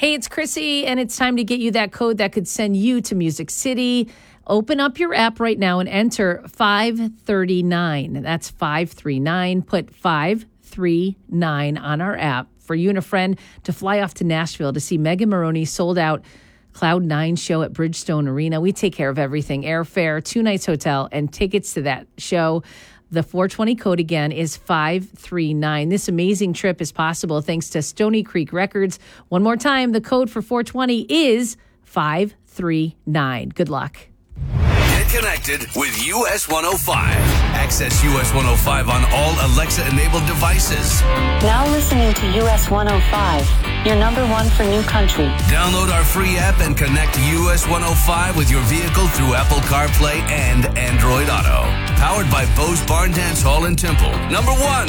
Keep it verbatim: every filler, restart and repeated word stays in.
Hey, it's Chrissy, and it's time to get you that code that could send you to Music City. Open up your app right now and enter five three nine. That's five three nine. Put five three nine on our app for you and a friend to fly off to Nashville to see Megan Moroney sold out Cloud Nine show at Bridgestone Arena. We take care of everything. Airfare, two nights hotel, and tickets to that show. The four twenty code again is five three nine. This amazing trip is possible thanks to Stony Creek Records. One more time, the code for four twenty is five three nine. Good luck. Get connected with U S one oh five. Access U S one oh five on all Alexa-enabled devices. Now listening to U S one oh five, your number one for new country. Download our free app and connect U S one oh five with your vehicle through Apple CarPlay and Android Auto. Powered by Bose Barn Dance Hall in Temple. Number one